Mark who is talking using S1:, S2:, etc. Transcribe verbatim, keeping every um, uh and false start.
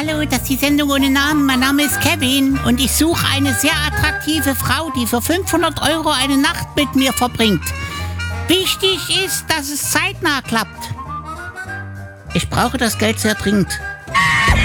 S1: Hallo, das ist die Sendung ohne Namen. Mein Name ist Kevin und ich suche eine sehr attraktive Frau, die für fünfhundert Euro eine Nacht mit mir verbringt. Wichtig ist, dass es zeitnah klappt. Ich brauche das Geld sehr dringend.